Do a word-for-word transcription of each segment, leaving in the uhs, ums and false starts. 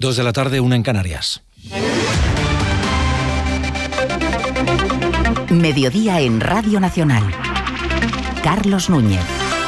Dos de la tarde, una en Canarias. Mediodía en Radio Nacional. Carlos Núñez.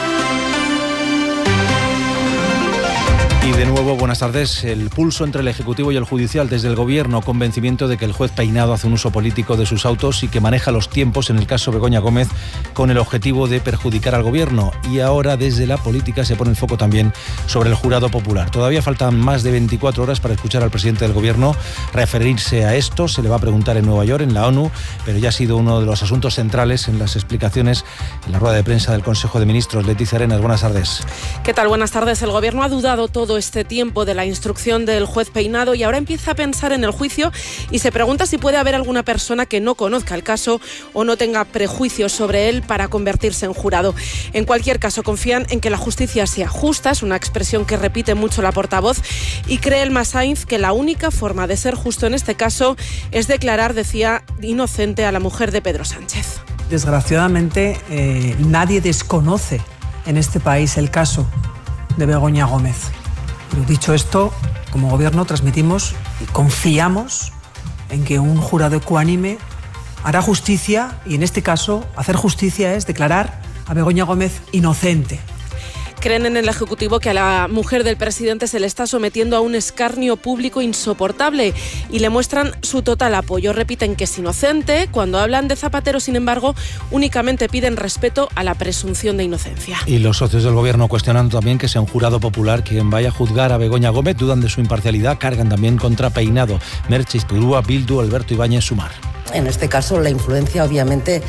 Y de nuevo, buenas tardes. El pulso entre el Ejecutivo y el Judicial. Desde el Gobierno, convencimiento de que el juez Peinado hace un uso político de sus autos y que maneja los tiempos en el caso Begoña Gómez con el objetivo de perjudicar al Gobierno. Y ahora, desde la política, se pone el foco también sobre el jurado popular. Todavía faltan más de veinticuatro horas para escuchar al presidente del Gobierno referirse a esto. Se le va a preguntar en Nueva York, en la ONU, pero ya ha sido uno de los asuntos centrales en las explicaciones en la rueda de prensa del Consejo de Ministros. Leticia Arenas, buenas tardes. ¿Qué tal? Buenas tardes. El Gobierno ha dudado todo este tiempo de la instrucción del juez Peinado y ahora empieza a pensar en el juicio y se pregunta si puede haber alguna persona que no conozca el caso o no tenga prejuicios sobre él para convertirse en jurado. En cualquier caso, confían en que la justicia sea justa, es una expresión que repite mucho la portavoz, y cree Elma Sainz que la única forma de ser justo en este caso es declarar, decía, inocente a la mujer de Pedro Sánchez. Desgraciadamente, eh, nadie desconoce en este país el caso de Begoña Gómez. Pero dicho esto, como Gobierno transmitimos y confiamos en que un jurado ecuánime hará justicia, y en este caso hacer justicia es declarar a Begoña Gómez inocente. Creen en el Ejecutivo que a la mujer del presidente se le está sometiendo a un escarnio público insoportable y le muestran su total apoyo. Repiten que es inocente. Cuando hablan de Zapatero, sin embargo, únicamente piden respeto a la presunción de inocencia. Y los socios del Gobierno cuestionan también que sea un jurado popular quien vaya a juzgar a Begoña Gómez, dudan de su imparcialidad, cargan también contra Peinado, Merche Izpurúa, Bildu, Alberto Ibáñez, Sumar. En este caso, la influencia obviamente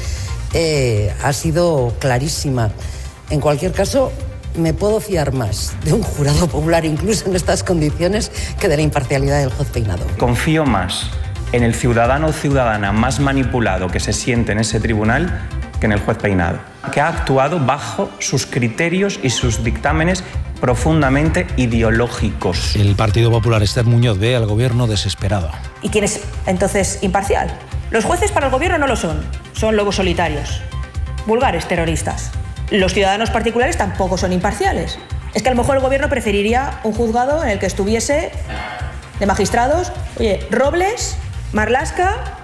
eh, ha sido clarísima. En cualquier caso, me puedo fiar más de un jurado popular, incluso en estas condiciones, que de la imparcialidad del juez Peinado. Confío más en el ciudadano o ciudadana más manipulado que se siente en ese tribunal que en el juez Peinado, que ha actuado bajo sus criterios y sus dictámenes profundamente ideológicos. El Partido Popular, Esther Muñoz, ve al Gobierno desesperado. ¿Y quién es entonces imparcial? Los jueces para el Gobierno no lo son, son lobos solitarios, vulgares terroristas. Los ciudadanos particulares tampoco son imparciales. Es que a lo mejor el Gobierno preferiría un juzgado en el que estuviese de magistrados, oye, Robles, Marlaska.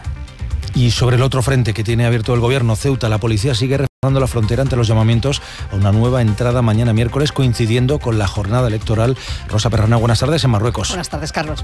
Y sobre el otro frente que tiene abierto el Gobierno, Ceuta, la policía sigue reforzando la frontera ante los llamamientos a una nueva entrada mañana miércoles, coincidiendo con la jornada electoral. Rosa Perrana, buenas tardes en Marruecos. Buenas tardes, Carlos.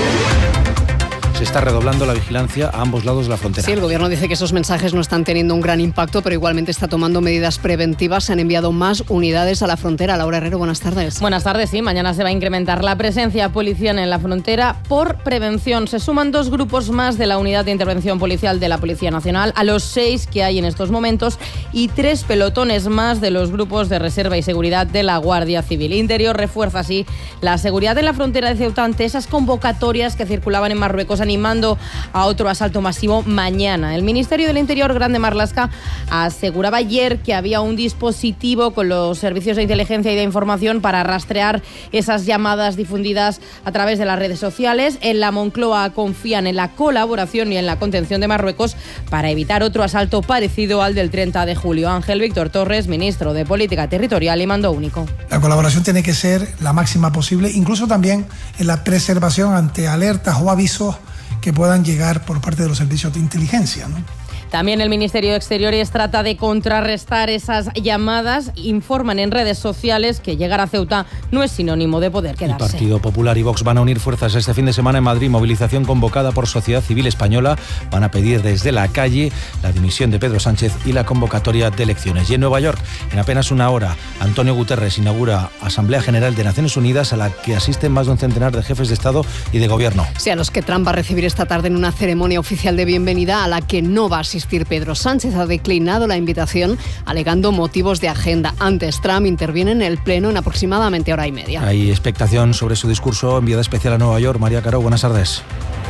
Se está redoblando la vigilancia a ambos lados de la frontera. Sí, el Gobierno dice que esos mensajes no están teniendo un gran impacto, pero igualmente está tomando medidas preventivas. Se han enviado más unidades a la frontera. Laura Herrero, buenas tardes. Buenas tardes, sí. Mañana se va a incrementar la presencia policial en la frontera por prevención. Se suman dos grupos más de la Unidad de Intervención Policial de la Policía Nacional a los seis que hay en estos momentos y tres pelotones más de los grupos de reserva y seguridad de la Guardia Civil. Interior refuerza así la seguridad en la frontera de Ceuta ante esas convocatorias que circulaban en Marruecos animando a otro asalto masivo mañana. El Ministerio del Interior, Grande Marlaska, aseguraba ayer que había un dispositivo con los servicios de inteligencia y de información para rastrear esas llamadas difundidas a través de las redes sociales. En la Moncloa confían en la colaboración y en la contención de Marruecos para evitar otro asalto parecido al del treinta de julio. Ángel Víctor Torres, ministro de Política Territorial y Mando Único. La colaboración tiene que ser la máxima posible, incluso también en la preservación ante alertas o avisos que puedan llegar por parte de los servicios de inteligencia, ¿no? También el Ministerio de Exteriores trata de contrarrestar esas llamadas. Informan en redes sociales que llegar a Ceuta no es sinónimo de poder quedarse. El Partido Popular y Vox van a unir fuerzas este fin de semana en Madrid. Movilización convocada por Sociedad Civil Española. Van a pedir desde la calle la dimisión de Pedro Sánchez y la convocatoria de elecciones. Y en Nueva York, en apenas una hora, Antonio Guterres inaugura Asamblea General de Naciones Unidas a la que asisten más de un centenar de jefes de Estado y de Gobierno. Sí, a los que Trump va a recibir esta tarde en una ceremonia oficial de bienvenida a la que no va a asistir Pedro Sánchez. Ha declinado la invitación alegando motivos de agenda. Antes, Trump interviene en el Pleno en aproximadamente hora y media. Hay expectación sobre su discurso. Enviada especial a Nueva York, María Caro, buenas tardes.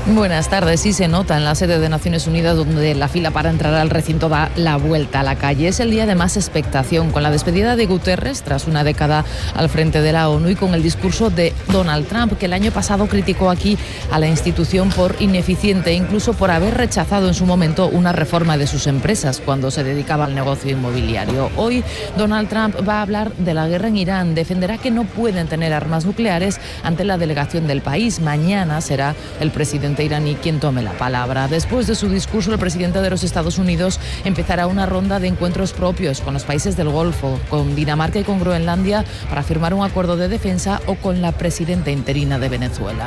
Buenas tardes. Sí se nota en la sede de Naciones Unidas, donde la fila para entrar al recinto da la vuelta a la calle. Es el día de más expectación, con la despedida de Guterres tras una década al frente de la ONU y con el discurso de Donald Trump, que el año pasado criticó aquí a la institución por ineficiente e incluso por haber rechazado en su momento una reforma de sus empresas cuando se dedicaba al negocio inmobiliario. Hoy Donald Trump va a hablar de la guerra en Irán, defenderá que no pueden tener armas nucleares ante la delegación del país. Mañana será el presidente iraní quien tome la palabra. Después de su discurso, el presidente de los Estados Unidos empezará una ronda de encuentros propios con los países del Golfo, con Dinamarca y con Groenlandia, para firmar un acuerdo de defensa, o con la presidenta interina de Venezuela.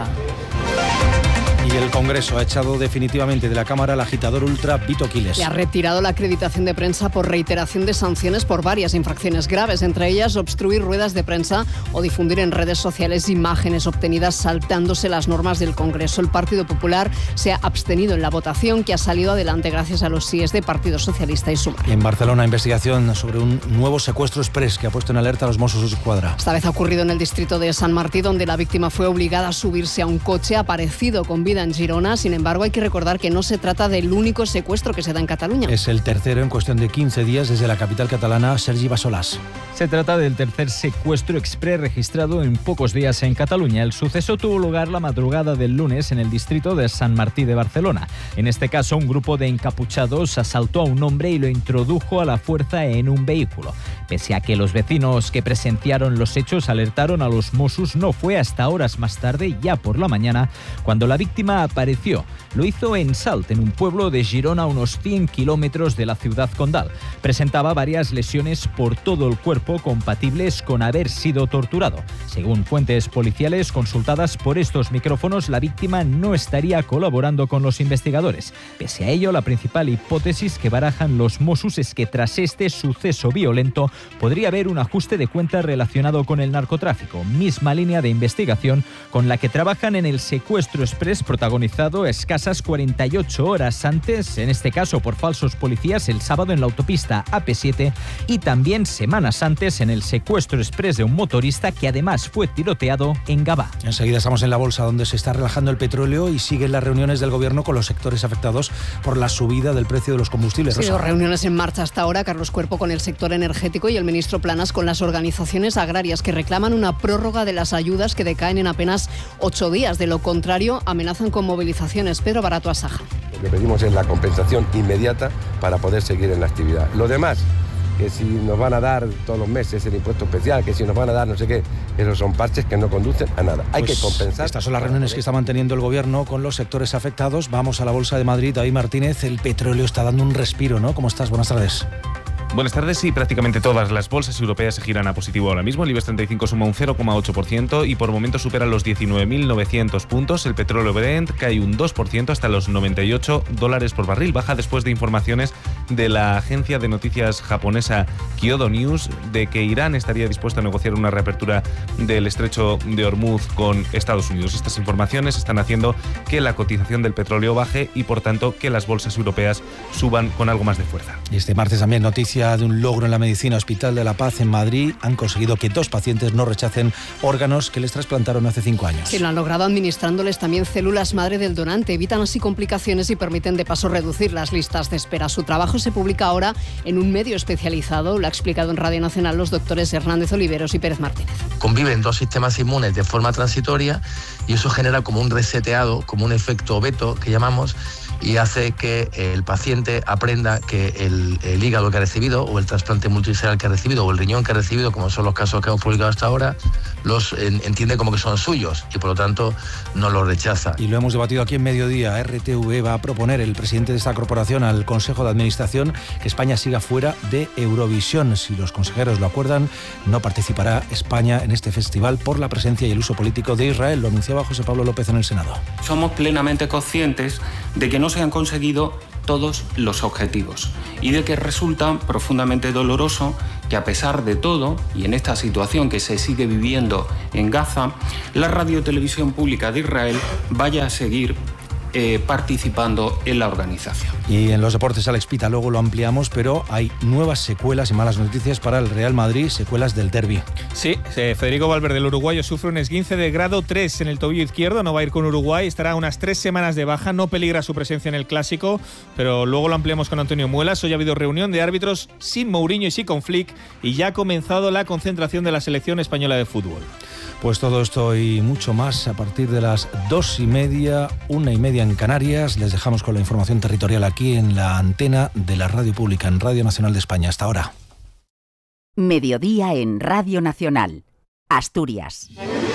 Y el Congreso ha echado definitivamente de la Cámara al agitador ultra Vito Quiles. Le ha retirado la acreditación de prensa por reiteración de sanciones por varias infracciones graves, entre ellas obstruir ruedas de prensa o difundir en redes sociales imágenes obtenidas saltándose las normas del Congreso. El Partido Popular se ha abstenido en la votación, que ha salido adelante gracias a los síes de Partido Socialista y Sumar. En Barcelona, investigación sobre un nuevo secuestro exprés que ha puesto en alerta a los Mossos d'Esquadra. Esta vez ha ocurrido en el distrito de San Martí, donde la víctima fue obligada a subirse a un coche aparecido con vida en Girona. Sin embargo, hay que recordar que no se trata del único secuestro que se da en Cataluña. Es el tercero en cuestión de quince días desde la capital catalana. Sergi Bassolàs. Se trata del tercer secuestro exprés registrado en pocos días en Cataluña. El suceso tuvo lugar la madrugada del lunes en el distrito de Sant Martí de Barcelona. En este caso, un grupo de encapuchados asaltó a un hombre y lo introdujo a la fuerza en un vehículo. Pese a que los vecinos que presenciaron los hechos alertaron a los Mossos, no fue hasta horas más tarde, ya por la mañana, cuando la víctima apareció. Lo hizo en Salt, en un pueblo de Girona a unos cien kilómetros de la ciudad condal. Presentaba varias lesiones por todo el cuerpo compatibles con haber sido torturado. Según fuentes policiales consultadas por estos micrófonos, la víctima no estaría colaborando con los investigadores. Pese a ello, la principal hipótesis que barajan los Mossos es que tras este suceso violento podría haber un ajuste de cuentas relacionado con el narcotráfico, misma línea de investigación con la que trabajan en el secuestro exprés protagonizado escasas cuarenta y ocho horas antes, en este caso por falsos policías, el sábado en la autopista A P siete, y también semanas antes en el secuestro exprés de un motorista que además fue tiroteado en Gavà. Enseguida estamos en la bolsa, donde se está relajando el petróleo y siguen las reuniones del gobierno con los sectores afectados por la subida del precio de los combustibles. Sí, dos reuniones en marcha hasta ahora. Carlos Cuerpo con el sector energético y el ministro Planas con las organizaciones agrarias, que reclaman una prórroga de las ayudas que decaen en apenas ocho días. De lo contrario, amenazan con movilizaciones. Pedro Barato Asaja. Lo que pedimos es la compensación inmediata para poder seguir en la actividad. Lo demás, que si nos van a dar todos los meses el impuesto especial, que si nos van a dar no sé qué, esos son parches que no conducen a nada. Hay pues que compensar. Estas son las reuniones que está manteniendo el gobierno con los sectores afectados. Vamos a la Bolsa de Madrid. David Martínez, el petróleo está dando un respiro, ¿no? ¿Cómo estás? Buenas tardes. Buenas tardes. Sí, prácticamente todas las bolsas europeas se giran a positivo ahora mismo. El IBEX treinta y cinco suma un cero coma ocho por ciento y por momento supera los diecinueve mil novecientos puntos. El petróleo Brent cae un dos por ciento hasta los noventa y ocho dólares por barril. Baja después de informaciones de la agencia de noticias japonesa Kyodo News de que Irán estaría dispuesto a negociar una reapertura del estrecho de Hormuz con Estados Unidos. Estas informaciones están haciendo que la cotización del petróleo baje y, por tanto, que las bolsas europeas suban con algo más de fuerza. Este martes también noticia de un logro en la medicina. Hospital de la Paz en Madrid han conseguido que dos pacientes no rechacen órganos que les trasplantaron hace cinco años. Sí, lo han logrado administrándoles también células madre del donante. Evitan así complicaciones y permiten de paso reducir las listas de espera. Su trabajo se publica ahora en un medio especializado. Lo ha explicado en Radio Nacional los doctores Hernández Oliveros y Pérez Martínez. Conviven dos sistemas inmunes de forma transitoria y eso genera como un reseteado, como un efecto veto que llamamos, y hace que el paciente aprenda que el, el hígado que ha recibido o el trasplante multiscelular que ha recibido o el riñón que ha recibido, como son los casos que hemos publicado hasta ahora, los en, entiende como que son suyos y por lo tanto no los rechaza. Y lo hemos debatido aquí en Mediodía. R T V va a proponer, el presidente de esta corporación, al Consejo de Administración, que España siga fuera de Eurovisión. Si los consejeros lo acuerdan, no participará España en este festival por la presencia y el uso político de Israel. Lo anunciaba José Pablo López en el Senado. Somos plenamente conscientes de que no se han conseguido todos los objetivos y de que resulta profundamente doloroso que, a pesar de todo, y en esta situación que se sigue viviendo en Gaza, la radiotelevisión pública de Israel vaya a seguir eh, participando en la organización. Y en los deportes, Alex Pita, luego lo ampliamos, pero hay nuevas secuelas y malas noticias para el Real Madrid, secuelas del derbi. Sí, Federico Valverde, el uruguayo, sufre un esguince de grado tres en el tobillo izquierdo, no va a ir con Uruguay, estará unas tres semanas de baja, no peligra su presencia en el Clásico, pero luego lo ampliamos con Antonio Muelas. Hoy ha habido reunión de árbitros sin Mourinho y sin con Flick y ya ha comenzado la concentración de la selección española de fútbol. Pues todo esto y mucho más a partir de las dos y media, una y media en Canarias. Les dejamos con la información territorial aquí en la antena de la Radio Pública, en Radio Nacional de España. Hasta ahora. Mediodía en Radio Nacional, Asturias.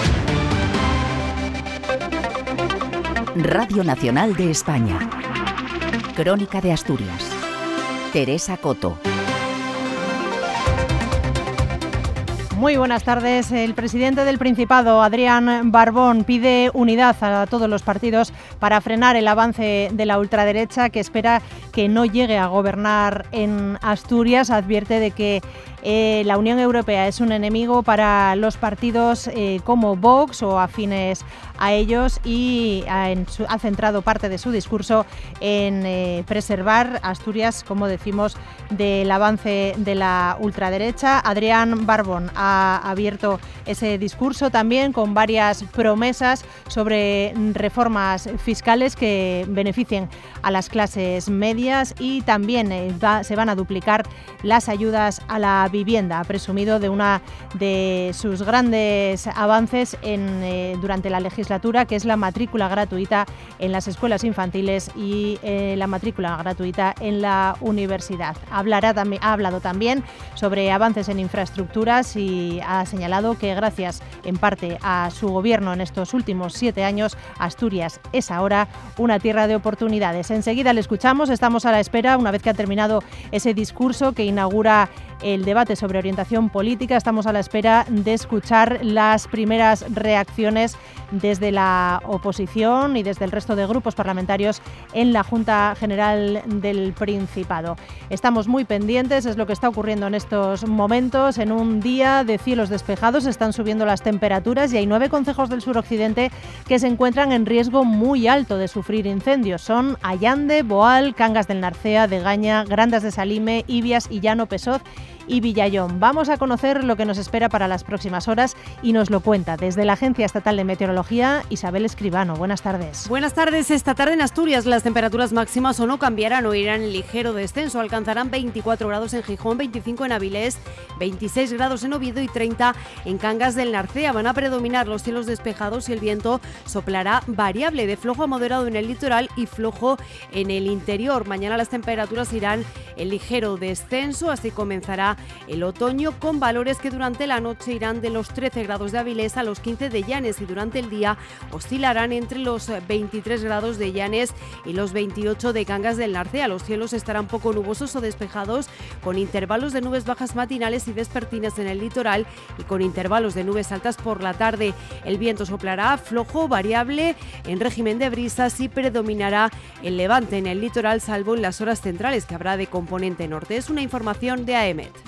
Radio Nacional de España. Crónica de Asturias. Teresa Coto. Muy buenas tardes. El presidente del Principado, Adrián Barbón, pide unidad a todos los partidos para frenar el avance de la ultraderecha, que espera que no llegue a gobernar en Asturias. Advierte de que eh, la Unión Europea es un enemigo para los partidos eh, como Vox o afines a ellos, y ha, en su, ha centrado parte de su discurso en eh, preservar Asturias, como decimos, del avance de la ultraderecha. Adrián Barbón ha abierto ese discurso también con varias promesas sobre reformas fiscales que beneficien a las clases medias, y también eh, va, se van a duplicar las ayudas a la vivienda. Ha presumido de una de sus grandes avances en, eh, durante la legislatura, que es la matrícula gratuita en las escuelas infantiles y eh, la matrícula gratuita en la universidad. Hablará también, ha hablado también sobre avances en infraestructuras y ha señalado que gracias en parte a su gobierno en estos últimos siete años, Asturias es ahora una tierra de oportunidades. Enseguida le escuchamos, estamos a la espera, una vez que ha terminado ese discurso que inaugura el debate sobre orientación política, estamos a la espera de escuchar las primeras reacciones desde la oposición y desde el resto de grupos parlamentarios en la Junta General del Principado. Estamos muy pendientes, es lo que está ocurriendo en estos momentos. En un día de cielos despejados están subiendo las temperaturas y hay nueve concejos del suroccidente que se encuentran en riesgo muy alto de sufrir incendios. Son Allande, Boal, Cangas del Narcea, Degaña, Grandas de Salime, Ibias, Illano, Pesoz y Villayón. Vamos a conocer lo que nos espera para las próximas horas y nos lo cuenta desde la Agencia Estatal de Meteorología Isabel Escribano. Buenas tardes. Buenas tardes. Esta tarde en Asturias las temperaturas máximas o no cambiarán o irán en ligero descenso. Alcanzarán veinticuatro grados en Gijón, veinticinco en Avilés, veintiséis grados en Oviedo y treinta en Cangas del Narcea. Van a predominar los cielos despejados y el viento soplará variable de flojo a moderado en el litoral y flojo en el interior. Mañana las temperaturas irán en ligero descenso, así comenzará el otoño, con valores que durante la noche irán de los trece grados de Avilés a los quince de Llanes, y durante el día oscilarán entre los veintitrés grados de Llanes y los veintiocho de Cangas del Narcea. Los cielos estarán poco nubosos o despejados, con intervalos de nubes bajas matinales y vespertinas en el litoral y con intervalos de nubes altas por la tarde. El viento soplará flojo, variable, en régimen de brisas, y predominará el levante en el litoral, salvo en las horas centrales, que habrá de componente norte. Es una información de A E M E T.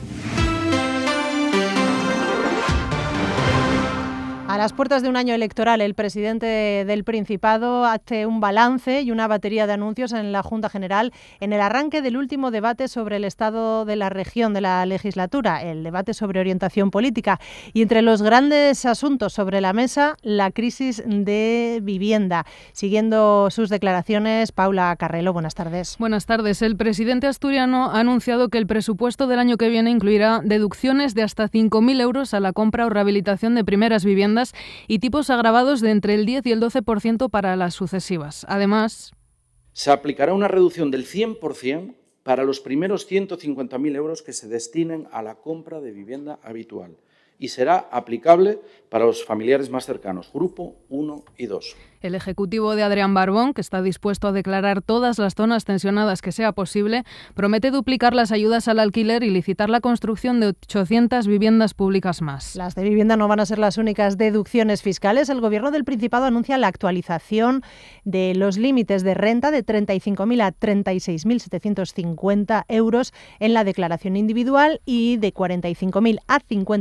A las puertas de un año electoral, el presidente del Principado hace un balance y una batería de anuncios en la Junta General en el arranque del último debate sobre el estado de la región de la legislatura, el debate sobre orientación política. Y entre los grandes asuntos sobre la mesa, la crisis de vivienda. Siguiendo sus declaraciones, Paula Carrelo, buenas tardes. Buenas tardes. El presidente asturiano ha anunciado que el presupuesto del año que viene incluirá deducciones de hasta cinco mil euros a la compra o rehabilitación de primeras viviendas y tipos agravados de entre el diez y el doce por ciento para las sucesivas. Además, se aplicará una reducción del cien por ciento para los primeros ciento cincuenta mil euros que se destinen a la compra de vivienda habitual, y será aplicable para los familiares más cercanos, grupo uno y dos. El Ejecutivo de Adrián Barbón, que está dispuesto a declarar todas las zonas tensionadas que sea posible, promete duplicar las ayudas al alquiler y licitar la construcción de ochocientas viviendas públicas más. Las de vivienda no van a ser las únicas deducciones fiscales. El Gobierno del Principado anuncia la actualización de los límites de renta de treinta y cinco mil a treinta y seis mil setecientos cincuenta euros en la declaración individual y de cuarenta y cinco mil a cincuenta y cuatro mil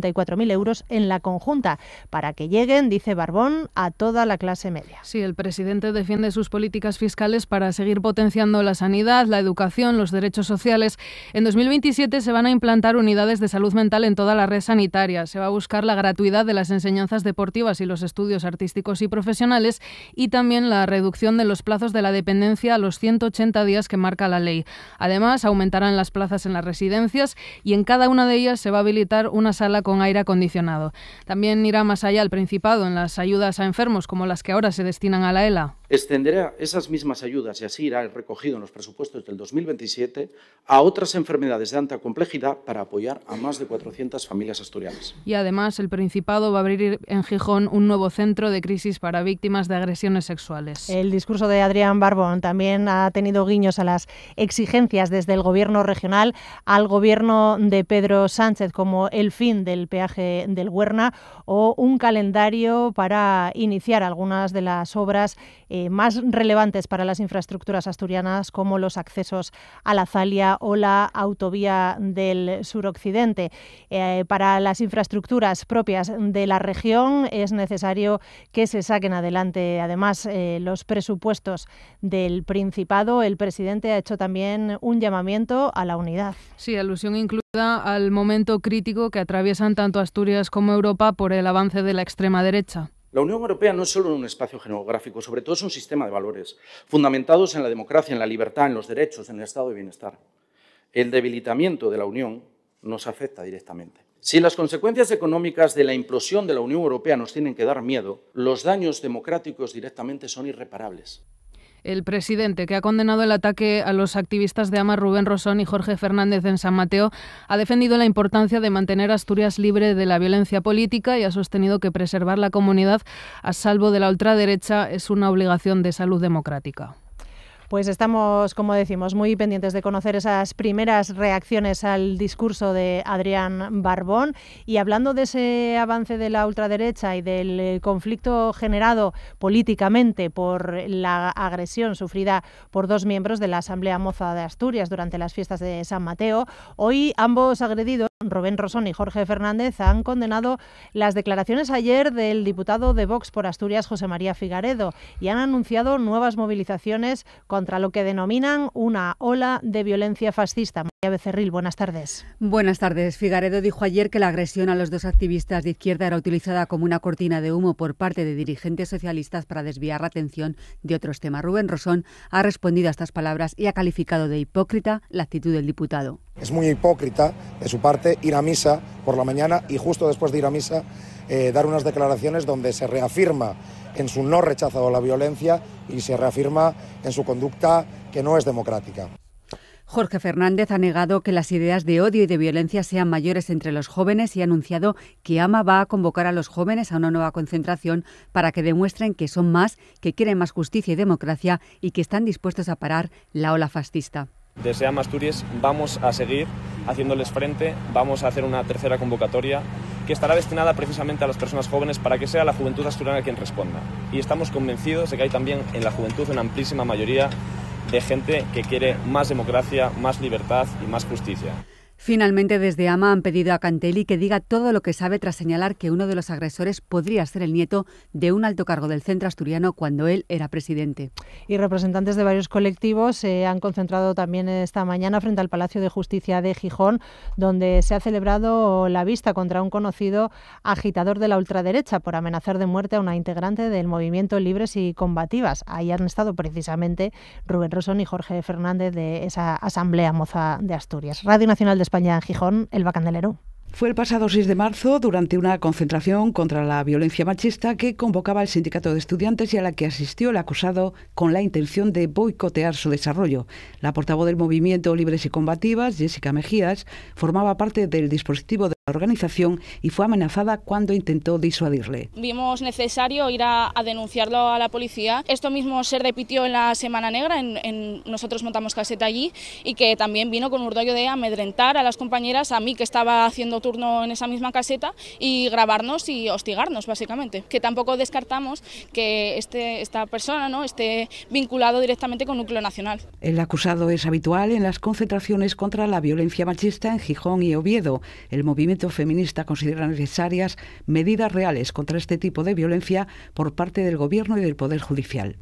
mil euros en la conjunta, para que lleguen, dice Barbón, a toda la clase media. Sí, el presidente defiende sus políticas fiscales para seguir potenciando la sanidad, la educación, los derechos sociales. En dos mil veintisiete se van a implantar unidades de salud mental en toda la red sanitaria. Se va a buscar la gratuidad de las enseñanzas deportivas y los estudios artísticos y profesionales, y también la reducción de los plazos de la dependencia a los ciento ochenta días que marca la ley. Además, aumentarán las plazas en las residencias y en cada una de ellas se va a habilitar una sala con aire acondicionado. También irá más allá el Principado en las ayudas a enfermos, como las que ahora se destinan a la ELA. Extenderá esas mismas ayudas, y así irá recogido en los presupuestos del dos mil veintisiete, a otras enfermedades de alta complejidad para apoyar a más de cuatrocientas familias asturianas. Y además el Principado va a abrir en Gijón un nuevo centro de crisis para víctimas de agresiones sexuales. El discurso de Adrián Barbón también ha tenido guiños a las exigencias desde el Gobierno regional al Gobierno de Pedro Sánchez, como el fin del peaje del Huerna o un calendario para iniciar algunas de las obras eh, más relevantes para las infraestructuras asturianas, como los accesos a la Zalia o la autovía del suroccidente. Eh, para las infraestructuras propias de la región es necesario que se saquen adelante, además, eh, los presupuestos del Principado. El presidente ha hecho también un llamamiento a la unidad. Sí, alusión incluida al momento crítico que atraviesan tanto Asturias como Europa por el avance de la extrema derecha. La Unión Europea no es solo un espacio geográfico, sobre todo es un sistema de valores, fundamentados en la democracia, en la libertad, en los derechos, en el estado de bienestar. El debilitamiento de la Unión nos afecta directamente. Si las consecuencias económicas de la implosión de la Unión Europea nos tienen que dar miedo, los daños democráticos directamente son irreparables. El presidente, que ha condenado el ataque a los activistas de AMA Rubén Rosón y Jorge Fernández en San Mateo, ha defendido la importancia de mantener a Asturias libre de la violencia política y ha sostenido que preservar la comunidad a salvo de la ultraderecha es una obligación de salud democrática. Pues estamos, como decimos, muy pendientes de conocer esas primeras reacciones al discurso de Adrián Barbón. Y hablando de ese avance de la ultraderecha y del conflicto generado políticamente por la agresión sufrida por dos miembros de la Asamblea Moza de Asturias durante las fiestas de San Mateo, hoy ambos agredidos, Rubén Rosón y Jorge Fernández, han condenado las declaraciones ayer del diputado de Vox por Asturias, José María Figaredo, y han anunciado nuevas movilizaciones contra lo que denominan una ola de violencia fascista. María Becerril, buenas tardes. Buenas tardes. Figaredo dijo ayer que la agresión a los dos activistas de izquierda era utilizada como una cortina de humo por parte de dirigentes socialistas para desviar la atención de otros temas. Rubén Rosón ha respondido a estas palabras y ha calificado de hipócrita la actitud del diputado. Es muy hipócrita de su parte ir a misa por la mañana y justo después de ir a misa eh, dar unas declaraciones donde se reafirma en su no rechazo a la violencia y se reafirma en su conducta que no es democrática. Jorge Fernández ha negado que las ideas de odio y de violencia sean mayores entre los jóvenes y ha anunciado que AMA va a convocar a los jóvenes a una nueva concentración para que demuestren que son más, que quieren más justicia y democracia y que están dispuestos a parar la ola fascista. Desde AMA Asturias vamos a seguir haciéndoles frente, vamos a hacer una tercera convocatoria que estará destinada precisamente a las personas jóvenes para que sea la juventud asturiana quien responda. Y estamos convencidos de que hay también en la juventud una amplísima mayoría de gente que quiere más democracia, más libertad y más justicia. Finalmente, desde AMA han pedido a Cantelli que diga todo lo que sabe tras señalar que uno de los agresores podría ser el nieto de un alto cargo del centro asturiano cuando él era presidente. Y representantes de varios colectivos se han concentrado también esta mañana frente al Palacio de Justicia de Gijón, donde se ha celebrado la vista contra un conocido agitador de la ultraderecha por amenazar de muerte a una integrante del movimiento Libres y Combativas. Ahí han estado precisamente Rubén Rosón y Jorge Fernández de esa Asamblea Moza de Asturias. Radio Nacional de España en Gijón, Elba Candelero. Fue el pasado seis de marzo durante una concentración contra la violencia machista que convocaba el sindicato de estudiantes y a la que asistió el acusado con la intención de boicotear su desarrollo. La portavoz del movimiento Libres y Combativas, Jessica Mejías, formaba parte del dispositivo de la organización y fue amenazada cuando intentó disuadirle. Vimos necesario ir a, a denunciarlo a la policía. Esto mismo se repitió en la Semana Negra, en, en, nosotros montamos caseta allí, y que también vino con un rollo de amedrentar a las compañeras, a mí que estaba haciendo turno en esa misma caseta, y grabarnos y hostigarnos básicamente. Que tampoco descartamos que este, esta persona no esté vinculado directamente con Núcleo Nacional. El acusado es habitual en las concentraciones contra la violencia machista en Gijón y Oviedo. El movimiento movimiento feminista considera necesarias medidas reales contra este tipo de violencia por parte del Gobierno y del Poder Judicial.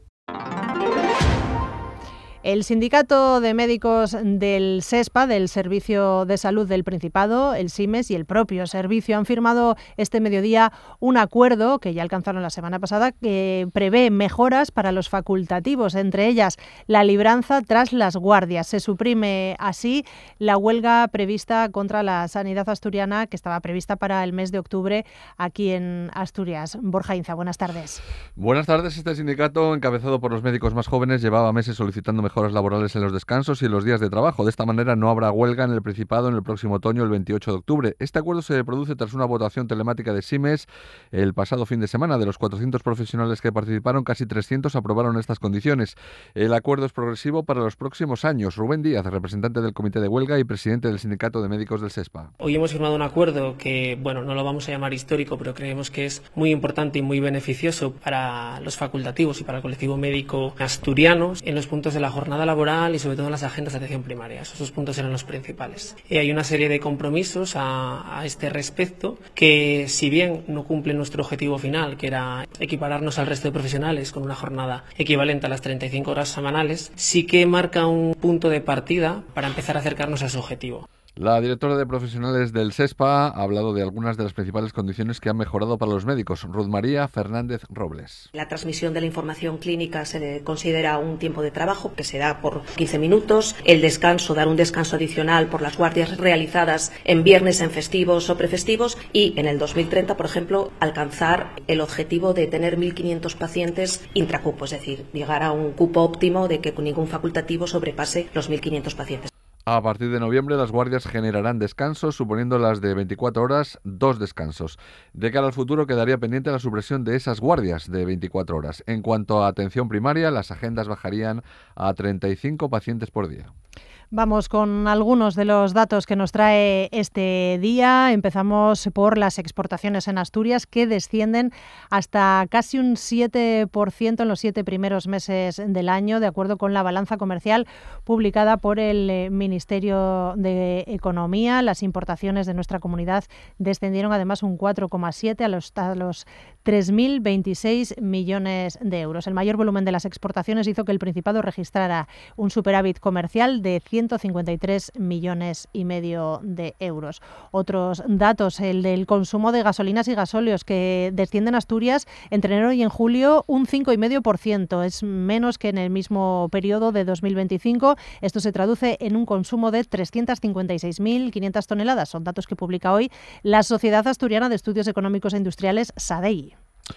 El Sindicato de Médicos del SESPA, del Servicio de Salud del Principado, el SIMES y el propio servicio han firmado este mediodía un acuerdo que ya alcanzaron la semana pasada que prevé mejoras para los facultativos, entre ellas la libranza tras las guardias. Se suprime así la huelga prevista contra la sanidad asturiana que estaba prevista para el mes de octubre aquí en Asturias. Borja Inza, buenas tardes. Buenas tardes. Este sindicato, encabezado por los médicos más jóvenes, llevaba meses solicitando mejoras laborales en los descansos y en los días de trabajo. De esta manera no habrá huelga en el Principado en el próximo otoño, el veintiocho de octubre. Este acuerdo se produce tras una votación telemática de SIMES el pasado fin de semana. De los cuatrocientos profesionales que participaron, casi trescientos aprobaron estas condiciones. El acuerdo es progresivo para los próximos años. Rubén Díaz, representante del Comité de Huelga y presidente del Sindicato de Médicos del SESPA. Hoy hemos firmado un acuerdo que, bueno, no lo vamos a llamar histórico, pero creemos que es muy importante y muy beneficioso para los facultativos y para el colectivo médico asturiano en los puntos de la jornada laboral y sobre todo en las agendas de atención primaria. Esos dos puntos eran los principales. Y hay una serie de compromisos a, a este respecto que, si bien no cumplen nuestro objetivo final, que era equipararnos al resto de profesionales con una jornada equivalente a las treinta y cinco horas semanales, sí que marca un punto de partida para empezar a acercarnos a ese objetivo. La directora de profesionales del SESPA ha hablado de algunas de las principales condiciones que han mejorado para los médicos. Ruth María Fernández Robles. La transmisión de la información clínica se considera un tiempo de trabajo que se da por quince minutos. El descanso, dar un descanso adicional por las guardias realizadas en viernes, en festivos o prefestivos. Y en el dos mil treinta, por ejemplo, alcanzar el objetivo de tener mil quinientos pacientes intracupo, es decir, llegar a un cupo óptimo de que ningún facultativo sobrepase los mil quinientos pacientes. A partir de noviembre, las guardias generarán descansos, suponiendo las de veinticuatro horas, dos descansos. De cara al futuro, quedaría pendiente la supresión de esas guardias de veinticuatro horas. En cuanto a atención primaria, las agendas bajarían a treinta y cinco pacientes por día. Vamos con algunos de los datos que nos trae este día. Empezamos por las exportaciones en Asturias, que descienden hasta casi un siete por ciento en los siete primeros meses del año, de acuerdo con la balanza comercial publicada por el Ministerio de Economía. Las importaciones de nuestra comunidad descendieron además un cuatro coma siete por ciento a los, a los tres mil veintiséis millones de euros. El mayor volumen de las exportaciones hizo que el Principado registrara un superávit comercial de ciento cincuenta y tres millones y medio de euros. Otros datos, el del consumo de gasolinas y gasóleos, que desciende en Asturias entre enero y en julio un cinco coma cinco por ciento. Es menos que en el mismo periodo de dos mil veinticinco. Esto se traduce en un consumo de trescientas cincuenta y seis mil quinientas toneladas. Son datos que publica hoy la Sociedad Asturiana de Estudios Económicos e Industriales, SADEI.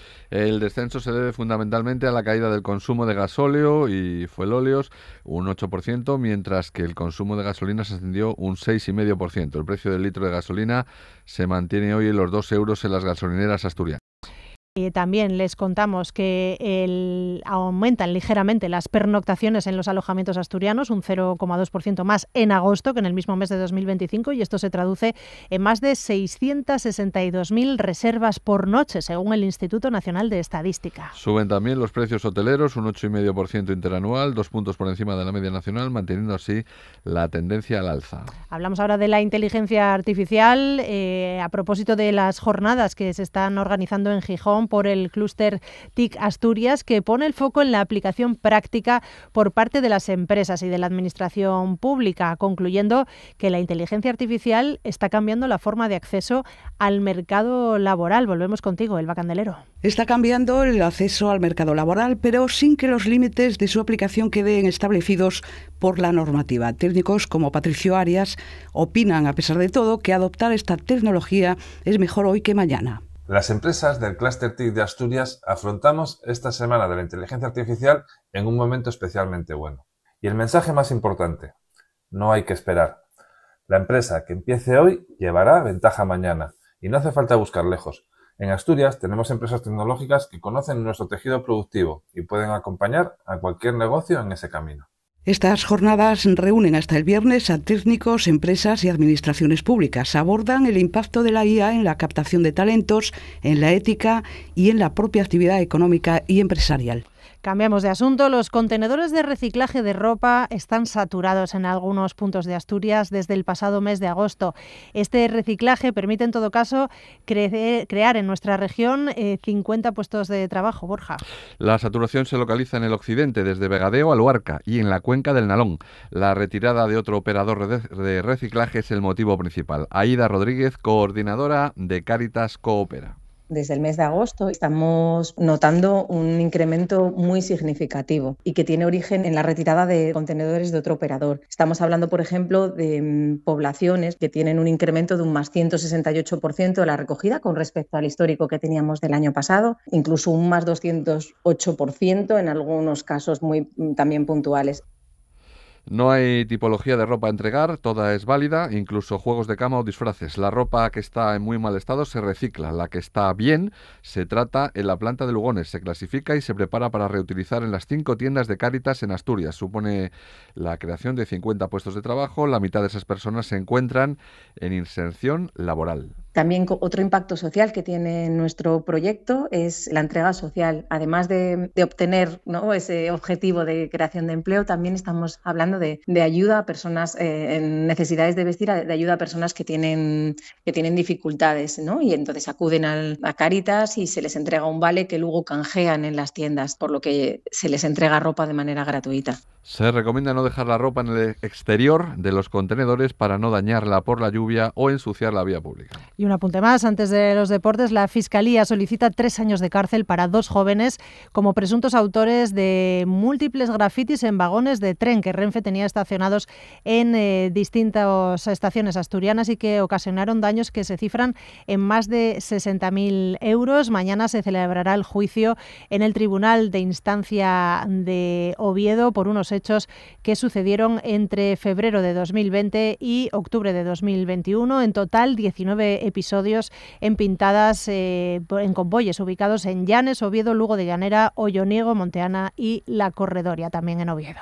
El descenso se debe fundamentalmente a la caída del consumo de gasóleo y fuelóleos, un ocho por ciento, mientras que el consumo de gasolina se ascendió un seis coma cinco por ciento. El precio del litro de gasolina se mantiene hoy en los dos euros en las gasolineras asturianas. Y también les contamos que el, aumentan ligeramente las pernoctaciones en los alojamientos asturianos, un cero coma dos por ciento más en agosto que en el mismo mes de dos mil veinticinco, y esto se traduce en más de seiscientas sesenta y dos mil reservas por noche, según el Instituto Nacional de Estadística. Suben también los precios hoteleros, un ocho coma cinco por ciento interanual, dos puntos por encima de la media nacional, manteniendo así la tendencia al alza. Hablamos ahora de la inteligencia artificial, eh, a propósito de las jornadas que se están organizando en Gijón por el clúster T I C Asturias, que pone el foco en la aplicación práctica por parte de las empresas y de la administración pública, concluyendo que la inteligencia artificial está cambiando la forma de acceso al mercado laboral. Volvemos contigo, Elba Candelero. Está cambiando el acceso al mercado laboral, pero sin que los límites de su aplicación queden establecidos por la normativa. Técnicos como Patricio Arias opinan, a pesar de todo, que adoptar esta tecnología es mejor hoy que mañana. Las empresas del clúster T I C de Asturias afrontamos esta semana de la inteligencia artificial en un momento especialmente bueno. Y el mensaje más importante: no hay que esperar. La empresa que empiece hoy llevará ventaja mañana, y no hace falta buscar lejos. En Asturias tenemos empresas tecnológicas que conocen nuestro tejido productivo y pueden acompañar a cualquier negocio en ese camino. Estas jornadas reúnen hasta el viernes a técnicos, empresas y administraciones públicas. Abordan el impacto de la I A en la captación de talentos, en la ética y en la propia actividad económica y empresarial. Cambiamos de asunto. Los contenedores de reciclaje de ropa están saturados en algunos puntos de Asturias desde el pasado mes de agosto. Este reciclaje permite, en todo caso, cre- crear en nuestra región eh, cincuenta puestos de trabajo. Borja. La saturación se localiza en el occidente, desde Vegadeo a Luarca y en la cuenca del Nalón. La retirada de otro operador de, de reciclaje es el motivo principal. Aida Rodríguez, coordinadora de Cáritas Coopera. Desde el mes de agosto estamos notando un incremento muy significativo y que tiene origen en la retirada de contenedores de otro operador. Estamos hablando, por ejemplo, de um, poblaciones que tienen un incremento de un más ciento sesenta y ocho por ciento de la recogida con respecto al histórico que teníamos del año pasado, incluso un más doscientos ocho por ciento en algunos casos muy también puntuales. No hay tipología de ropa a entregar, toda es válida, incluso juegos de cama o disfraces. La ropa que está en muy mal estado se recicla, la que está bien se trata en la planta de Lugones, se clasifica y se prepara para reutilizar en las cinco tiendas de Cáritas en Asturias. Supone la creación de cincuenta puestos de trabajo, la mitad de esas personas se encuentran en inserción laboral. También otro impacto social que tiene nuestro proyecto es la entrega social. Además de, de obtener, ¿no?, ese objetivo de creación de empleo, también estamos hablando de, de ayuda a personas eh, en necesidades de vestir, de ayuda a personas que tienen, que tienen dificultades, ¿no? Y entonces acuden al, a Cáritas y se les entrega un vale que luego canjean en las tiendas, por lo que se les entrega ropa de manera gratuita. Se recomienda no dejar la ropa en el exterior de los contenedores para no dañarla por la lluvia o ensuciar la vía pública. Y un apunte más, antes de los deportes, la Fiscalía solicita tres años de cárcel para dos jóvenes como presuntos autores de múltiples grafitis en vagones de tren que Renfe tenía estacionados en eh, distintas estaciones asturianas y que ocasionaron daños que se cifran en más de sesenta mil euros. Mañana se celebrará el juicio en el Tribunal de Instancia de Oviedo por unos hechos que sucedieron entre febrero de dos mil veinte y octubre de dos mil veintiuno. En total, diecinueve episodios en pintadas eh, en convoyes ubicados en Llanes, Oviedo, Lugo de Llanera, Olloniego, Monteana y La Corredoria, también en Oviedo.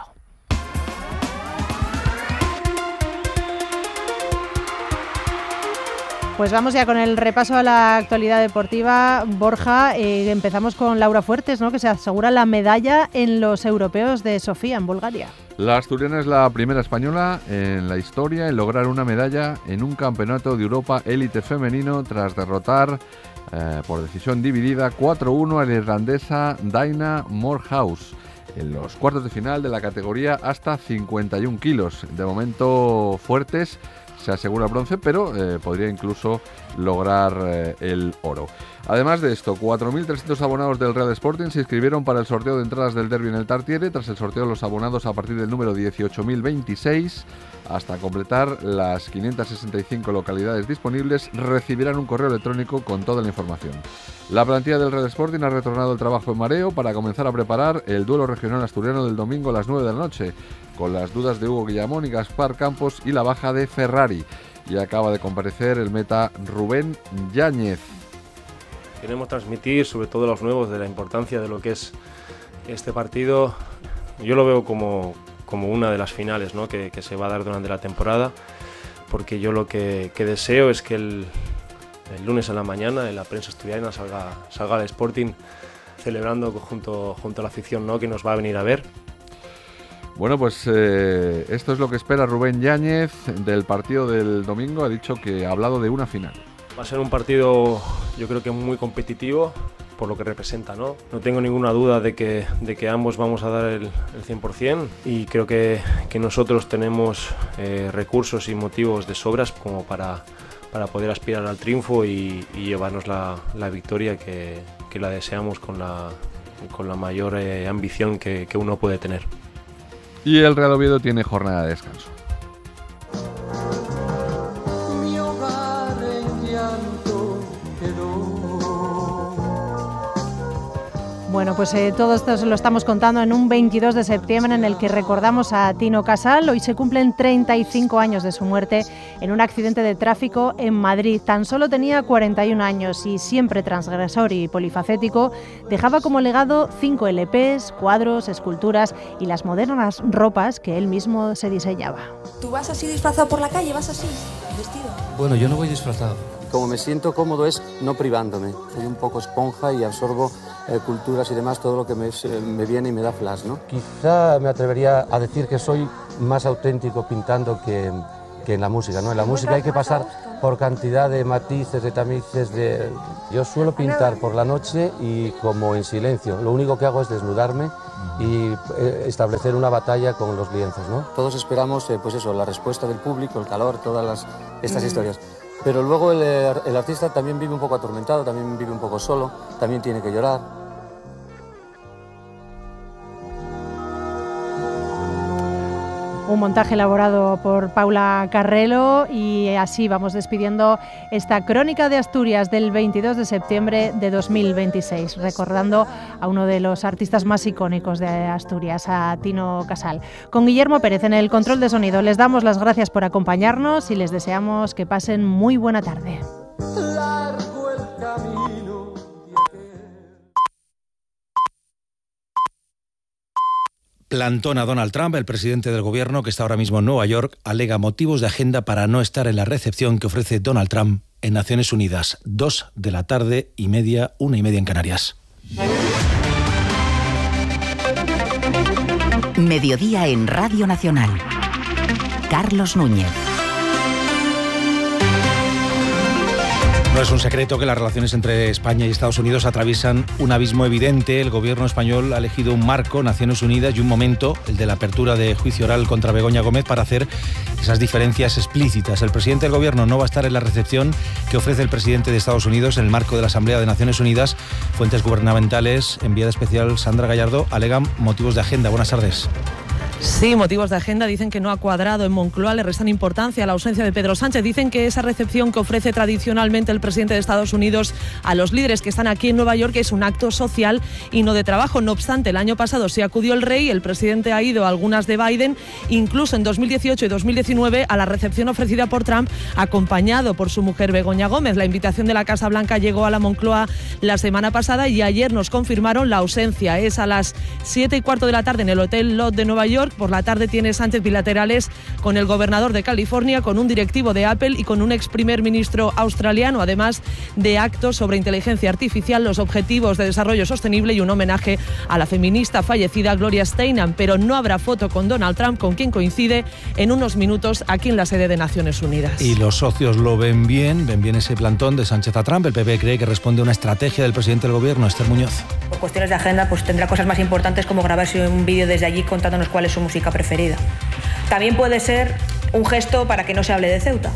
Pues vamos ya con el repaso a la actualidad deportiva. Borja, eh, empezamos con Laura Fuertes, ¿no?, que se asegura la medalla en los europeos de Sofía, en Bulgaria. La asturiana es la primera española en la historia en lograr una medalla en un campeonato de Europa élite femenino tras derrotar eh, por decisión dividida cuatro uno a la irlandesa Dinah Morehouse en los cuartos de final de la categoría hasta cincuenta y un kilos. De momento, Fuertes se asegura el bronce, pero eh, podría incluso lograr eh, el oro. Además de esto, cuatro mil trescientos abonados del Real Sporting se inscribieron para el sorteo de entradas del derbi en el Tartiere. Tras el sorteo, los abonados a partir del número dieciocho mil veintiséis, hasta completar las quinientas sesenta y cinco localidades disponibles, recibirán un correo electrónico con toda la información. La plantilla del Real Sporting ha retornado el trabajo en mareo para comenzar a preparar el duelo regional asturiano del domingo a las nueve de la noche, con las dudas de Hugo Guillamón y Gaspar Campos y la baja de Ferrari. Y acaba de comparecer el meta Rubén Yáñez. Queremos transmitir, sobre todo a los nuevos, de la importancia de lo que es este partido. Yo lo veo como, como una de las finales, ¿no?, que, que se va a dar durante la temporada, porque yo lo que, que deseo es que el, el lunes a la mañana en la prensa asturiana salga, salga el Sporting celebrando junto, junto a la afición, ¿no?, que nos va a venir a ver. Bueno, pues eh, esto es lo que espera Rubén Yáñez del partido del domingo. Ha dicho que ha hablado de una final. Va a ser un partido, yo creo que muy competitivo por lo que representa, ¿no? No tengo ninguna duda de que, de que ambos vamos a dar el, el cien por ciento y creo que, que nosotros tenemos eh, recursos y motivos de sobras como para, para poder aspirar al triunfo y, y llevarnos la, la victoria que, que la deseamos con la, con la mayor eh, ambición que, que uno puede tener. Y el Real Oviedo tiene jornada de descanso. Bueno, pues eh, todo esto se lo estamos contando en un veintidós de septiembre en el que recordamos a Tino Casal. Hoy se cumplen treinta y cinco años de su muerte en un accidente de tráfico en Madrid. Tan solo tenía cuarenta y un años y, siempre transgresor y polifacético, dejaba como legado cinco L Pes, cuadros, esculturas y las modernas ropas que él mismo se diseñaba. ¿Tú vas así disfrazado por la calle? ¿Vas así, vestido? Bueno, yo no voy disfrazado. como me siento cómodo es no privándome. Soy un poco esponja y absorbo eh, culturas y demás, todo lo que me, me viene y me da flash, ¿no? Quizá me atrevería a decir que soy más auténtico pintando que, que en la música, ¿no? En la música hay que pasar por cantidad de matices, de tamices, de... Yo suelo pintar por la noche y como en silencio. Lo único que hago es desnudarme y eh, establecer una batalla con los lienzos, ¿no? Todos esperamos, eh, pues eso, la respuesta del público, el calor, todas las, estas mm. historias. Pero luego el, el artista también vive un poco atormentado, también vive un poco solo, también tiene que llorar. Un montaje elaborado por Paula Carrelo y así vamos despidiendo esta crónica de Asturias del veintidós de septiembre de dos mil veintiséis, recordando a uno de los artistas más icónicos de Asturias, a Tino Casal. Con Guillermo Pérez en el control de sonido les damos las gracias por acompañarnos y les deseamos que pasen muy buena tarde. Largo el camino. Plantón a Donald Trump. El presidente del gobierno, que está ahora mismo en Nueva York, alega motivos de agenda para no estar en la recepción que ofrece Donald Trump en Naciones Unidas. Dos de la tarde y media, una y media en Canarias. Mediodía en Radio Nacional. Carlos Núñez. No es un secreto que las relaciones entre España y Estados Unidos atraviesan un abismo evidente. El gobierno español ha elegido un marco, Naciones Unidas, y un momento, el de la apertura de juicio oral contra Begoña Gómez, para hacer esas diferencias explícitas. El presidente del gobierno no va a estar en la recepción que ofrece el presidente de Estados Unidos en el marco de la Asamblea de Naciones Unidas. Fuentes gubernamentales, enviada especial Sandra Gallardo, alegan motivos de agenda. Buenas tardes. Sí, motivos de agenda. Dicen que no ha cuadrado en Moncloa, le restan importancia a la ausencia de Pedro Sánchez. Dicen que esa recepción que ofrece tradicionalmente el presidente de Estados Unidos a los líderes que están aquí en Nueva York es un acto social y no de trabajo. No obstante, el año pasado sí acudió el rey, el presidente ha ido a algunas de Biden, incluso en dos mil dieciocho y dos mil diecinueve a la recepción ofrecida por Trump, acompañado por su mujer Begoña Gómez. La invitación de la Casa Blanca llegó a la Moncloa la semana pasada y ayer nos confirmaron la ausencia. Es a las siete y cuarto de la tarde en el Hotel Lot de Nueva York. Por la tarde tiene Sánchez bilaterales con el gobernador de California, con un directivo de Apple y con un ex primer ministro australiano, además de actos sobre inteligencia artificial, los objetivos de desarrollo sostenible y un homenaje a la feminista fallecida Gloria Steinem. Pero no habrá foto con Donald Trump, con quien coincide en unos minutos aquí en la sede de Naciones Unidas. Y los socios lo ven bien, ven bien ese plantón de Sánchez a Trump. El P P cree que responde a una estrategia del presidente del gobierno, Esther Muñoz. Por cuestiones de agenda, pues tendrá cosas más importantes como grabarse un vídeo desde allí contándonos cuál es su música preferida. También puede ser un gesto para que no se hable de Ceuta.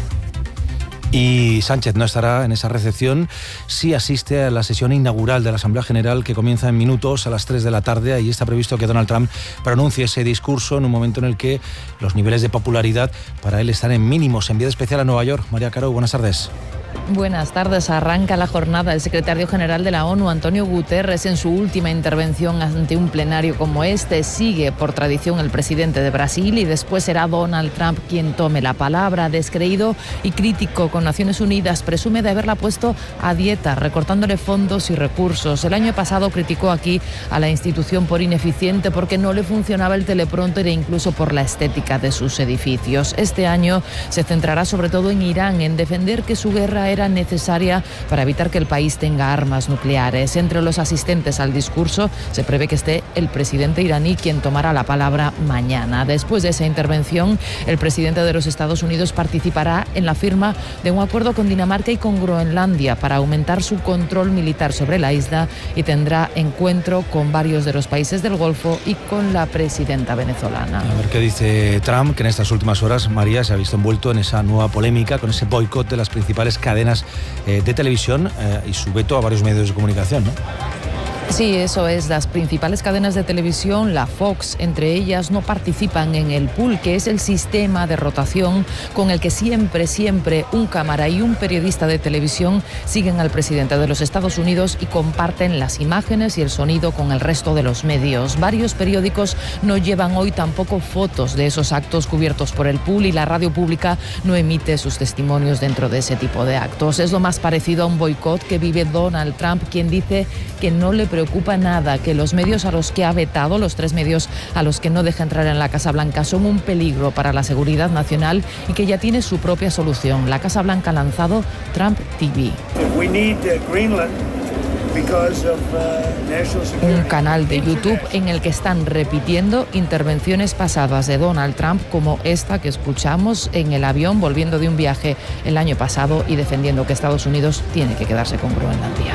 Y Sánchez no estará en esa recepción si asiste a la sesión inaugural de la Asamblea General, que comienza en minutos a las tres de la tarde. Ahí está previsto que Donald Trump pronuncie ese discurso en un momento en el que los niveles de popularidad para él están en mínimos. Enviada especial a Nueva York, María Caro, buenas tardes. Buenas tardes. Arranca la jornada el secretario general de la ONU, Antonio Guterres, en su última intervención ante un plenario como este. Sigue por tradición el presidente de Brasil y después será Donald Trump quien tome la palabra. Descreído y crítico con Naciones Unidas, presume de haberla puesto a dieta, recortándole fondos y recursos. El año pasado criticó aquí a la institución por ineficiente porque no le funcionaba el teleprompter e incluso por la estética de sus edificios. Este año se centrará sobre todo en Irán, en defender que su guerra era necesaria para evitar que el país tenga armas nucleares. Entre los asistentes al discurso se prevé que esté el presidente iraní, quien tomará la palabra mañana. Después de esa intervención, el presidente de los Estados Unidos participará en la firma de un acuerdo con Dinamarca y con Groenlandia para aumentar su control militar sobre la isla y tendrá encuentro con varios de los países del Golfo y con la presidenta venezolana. A ver qué dice Trump, que en estas últimas horas, María, se ha visto envuelto en esa nueva polémica con ese boicot de las principales cadenas eh, de televisión eh, y su veto a varios medios de comunicación, ¿no? Sí, eso es. Las principales cadenas de televisión, la Fox, entre ellas, no participan en el pool, que es el sistema de rotación con el que siempre, siempre un cámara y un periodista de televisión siguen al presidente de los Estados Unidos y comparten las imágenes y el sonido con el resto de los medios. Varios periódicos no llevan hoy tampoco fotos de esos actos cubiertos por el pool y la radio pública no emite sus testimonios dentro de ese tipo de actos. Es lo más parecido a un boicot que vive Donald Trump, quien dice que no le preocupa nada que los medios a los que ha vetado, los tres medios a los que no deja entrar en la Casa Blanca, son un peligro para la seguridad nacional y que ya tiene su propia solución. La Casa Blanca ha lanzado Trump T V. Un canal de YouTube en el que están repitiendo intervenciones pasadas de Donald Trump, como esta que escuchamos en el avión volviendo de un viaje el año pasado y defendiendo que Estados Unidos tiene que quedarse con Groenlandia.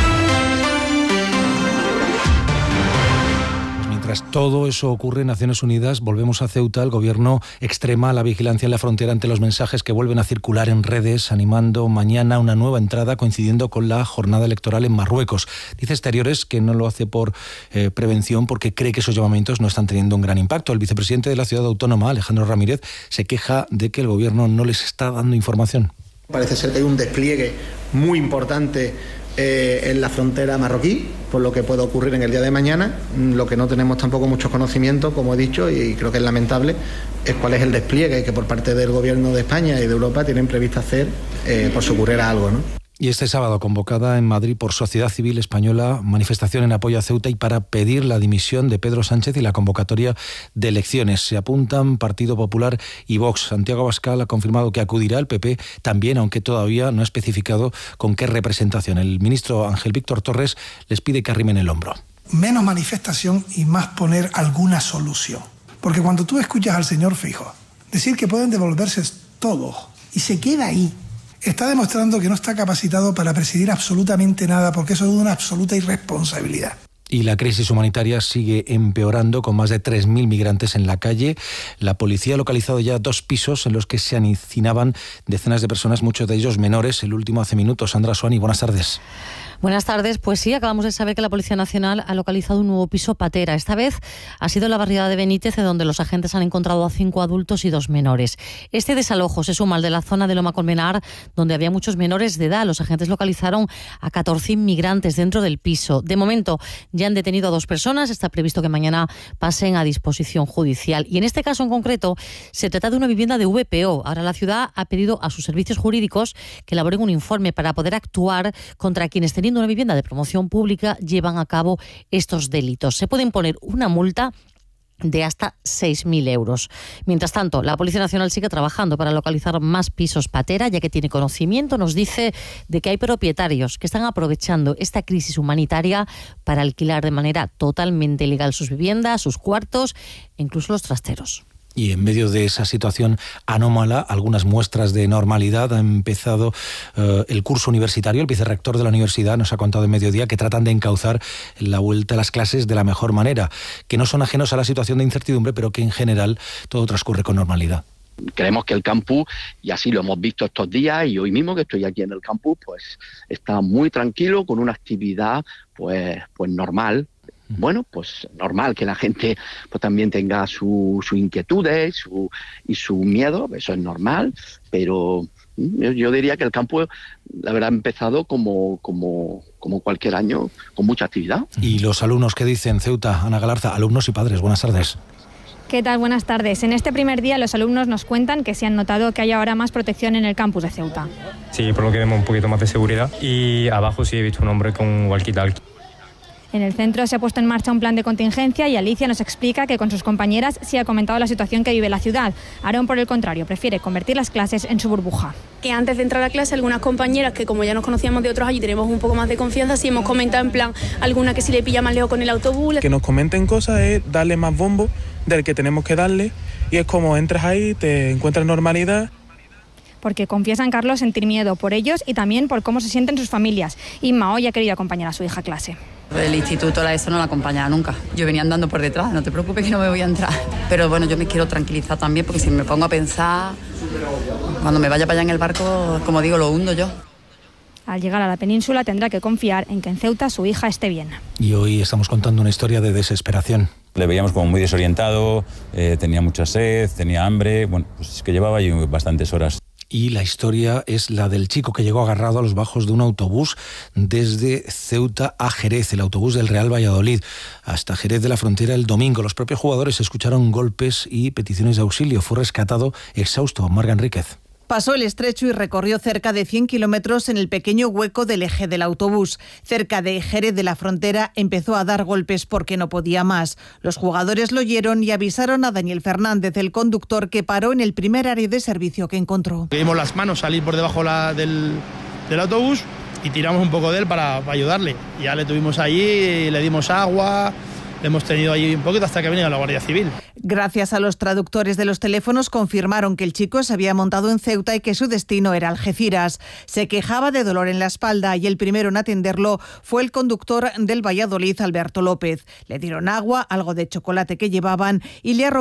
Mientras todo eso ocurre en Naciones Unidas, volvemos a Ceuta. El gobierno extrema la vigilancia en la frontera ante los mensajes que vuelven a circular en redes, animando mañana una nueva entrada coincidiendo con la jornada electoral en Marruecos. Dice Exteriores que no lo hace por eh, prevención, porque cree que esos llamamientos no están teniendo un gran impacto. El vicepresidente de la ciudad autónoma, Alejandro Ramírez, se queja de que el gobierno no les está dando información. Parece ser que hay un despliegue muy importante Eh, en la frontera marroquí, por lo que puede ocurrir en el día de mañana. Lo que no tenemos tampoco mucho conocimiento, como he dicho, y creo que es lamentable, es cuál es el despliegue que por parte del gobierno de España y de Europa tienen previsto hacer eh, por si ocurriera algo, ¿no? Y este sábado, convocada en Madrid por Sociedad Civil Española, manifestación en apoyo a Ceuta y para pedir la dimisión de Pedro Sánchez y la convocatoria de elecciones. Se apuntan Partido Popular y Vox. Santiago Abascal ha confirmado que acudirá el P P también, aunque todavía no ha especificado con qué representación. El ministro Ángel Víctor Torres les pide que arrimen el hombro. Menos manifestación y más poner alguna solución. Porque cuando tú escuchas al señor Feijóo decir que pueden devolverse todos y se queda ahí, está demostrando que no está capacitado para presidir absolutamente nada, porque eso es una absoluta irresponsabilidad. Y la crisis humanitaria sigue empeorando, con más de tres mil migrantes en la calle. La policía ha localizado ya dos pisos en los que se hacinaban decenas de personas, muchos de ellos menores. El último hace minutos. Sandra Suani, buenas tardes. Buenas tardes. Pues sí, acabamos de saber que la Policía Nacional ha localizado un nuevo piso patera. Esta vez ha sido en la barriada de Benítez, donde los agentes han encontrado a cinco adultos y dos menores. Este desalojo se suma al de la zona de Loma Colmenar, donde había muchos menores de edad. Los agentes localizaron a catorce inmigrantes dentro del piso. De momento ya han detenido a dos personas. Está previsto que mañana pasen a disposición judicial. Y en este caso en concreto se trata de una vivienda de V P O. Ahora la ciudad ha pedido a sus servicios jurídicos que elaboren un informe para poder actuar contra quienes tenían una vivienda de promoción pública llevan a cabo estos delitos. Se puede imponer una multa de hasta seis mil euros. Mientras tanto, la Policía Nacional sigue trabajando para localizar más pisos patera, ya que tiene conocimiento, nos dice, de que hay propietarios que están aprovechando esta crisis humanitaria para alquilar de manera totalmente ilegal sus viviendas, sus cuartos e incluso los trasteros. Y en medio de esa situación anómala, algunas muestras de normalidad, ha empezado eh, el curso universitario. El vicerrector de la universidad nos ha contado en Mediodía que tratan de encauzar la vuelta a las clases de la mejor manera, que no son ajenos a la situación de incertidumbre, pero que en general todo transcurre con normalidad. Creemos que el campus, y así lo hemos visto estos días y hoy mismo que estoy aquí en el campus, pues está muy tranquilo, con una actividad pues, pues normal. Bueno, pues normal que la gente pues también tenga sus su inquietudes su, y su miedo, eso es normal, pero yo, yo diría que el campo, la verdad, ha empezado como, como, como cualquier año, con mucha actividad. ¿Y los alumnos qué dicen, Ceuta? Ana Galarza, alumnos y padres, buenas tardes. ¿Qué tal? Buenas tardes. En este primer día los alumnos nos cuentan que se han notado que hay ahora más protección en el campus de Ceuta. Sí, por lo que vemos un poquito más de seguridad, y abajo sí he visto un hombre con walkie-talkie. En el centro se ha puesto en marcha un plan de contingencia y Alicia nos explica que con sus compañeras sí ha comentado la situación que vive la ciudad. Aarón, por el contrario, prefiere convertir las clases en su burbuja. Que antes de entrar a clase, algunas compañeras que como ya nos conocíamos de otros años y tenemos un poco más de confianza, sí hemos comentado en plan alguna que si le pilla más lejos con el autobús. Que nos comenten cosas es darle más bombo del que tenemos que darle, y es como entras ahí, te encuentras normalidad. Porque confiesan, Carlos, sentir miedo por ellos y también por cómo se sienten sus familias. Inma hoy ha querido acompañar a su hija a clase. El instituto, la ESO no la acompañaba nunca. Yo venía andando por detrás, no te preocupes que no me voy a entrar. Pero bueno, yo me quiero tranquilizar también, porque si me pongo a pensar, cuando me vaya para allá en el barco, como digo, lo hundo yo. Al llegar a la península tendrá que confiar en que en Ceuta su hija esté bien. Y hoy estamos contando una historia de desesperación. Le veíamos como muy desorientado, eh, tenía mucha sed, tenía hambre, bueno, pues es que llevaba ahí bastantes horas. Y la historia es la del chico que llegó agarrado a los bajos de un autobús desde Ceuta a Jerez, el autobús del Real Valladolid, hasta Jerez de la Frontera el domingo. Los propios jugadores escucharon golpes y peticiones de auxilio. Fue rescatado exhausto. Marga Enríquez. Pasó el estrecho y recorrió cerca de cien kilómetros en el pequeño hueco del eje del autobús. Cerca de Jerez de la Frontera empezó a dar golpes porque no podía más. Los jugadores lo oyeron y avisaron a Daniel Fernández, el conductor, que paró en el primer área de servicio que encontró. Vimos las manos salir por debajo la, del, del autobús y tiramos un poco de él para, para ayudarle. Ya le tuvimos allí, le dimos agua. Le hemos tenido ahí un poquito hasta que venía la Guardia Civil. Gracias a los traductores de los teléfonos confirmaron que el chico se había montado en Ceuta y que su destino era Algeciras. Se quejaba de dolor en la espalda y el primero en atenderlo fue el conductor del Valladolid, Alberto López. Le dieron agua, algo de chocolate que llevaban y le arroparon